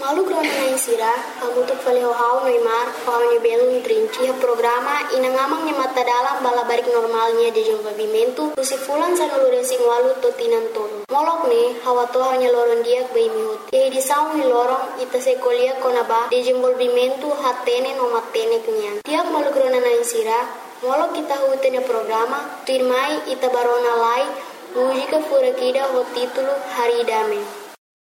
Malu grona na insira, hamutuk faleo hau Neymar, hau ni belum trinci programa inangamang ni mata dalam balabarik normalnya di desenvolvimento, kusifulan sa nuluresing walu totinan tolo. Molok ni, hawato hanya lorong diak bay mihut. Ye di saung ni lorong, ita sekolia konaba, desenvolvimento hatene no matene kenyan. Tiap malu grona na insira, molok kita hutene programa, tuirmai ita barona lai, mujika furakida ho titulo Hari Dame.